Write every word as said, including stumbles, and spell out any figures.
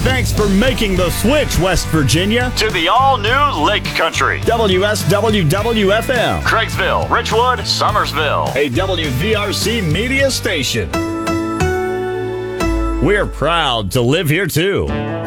Thanks for making the switch, West Virginia, to the all-new Lake Country. W S W W F M, Craigsville, Richwood, Summersville. a W V R C media station. We're proud to live here, too.